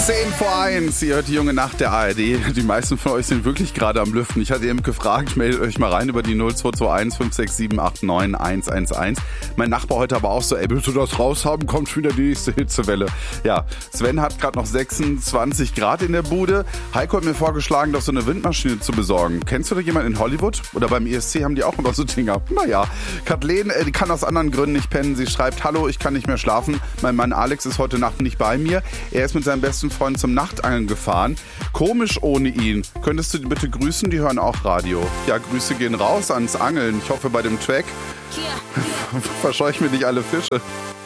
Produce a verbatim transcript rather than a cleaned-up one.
zehn vor eins, ihr hört die junge Nacht der A R D. Die meisten von euch sind wirklich gerade am Lüften. Ich hatte eben gefragt, meldet euch mal rein über die null zwei zwei eins fünf sechs sieben acht neun eins eins eins. Mein Nachbar heute aber auch so, ey, willst du das raushaben? Kommt schon wieder die nächste Hitzewelle. Ja, Sven hat gerade noch sechsundzwanzig Grad in der Bude. Heiko hat mir vorgeschlagen, doch so eine Windmaschine zu besorgen. Kennst du da jemanden in Hollywood? Oder beim I S C haben die auch immer so Dinger? Naja, Kathleen, äh, die kann aus anderen Gründen nicht pennen. Sie schreibt, hallo, ich kann nicht mehr schlafen. Mein Mann Alex ist heute Nacht nicht bei mir. Er ist mit seinem besten Freund zum Nachtangeln gefahren. Komisch ohne ihn. Könntest du die bitte grüßen? Die hören auch Radio. Ja, Grüße gehen raus ans Angeln. Ich hoffe bei dem Track verscheuch mir nicht alle Fische.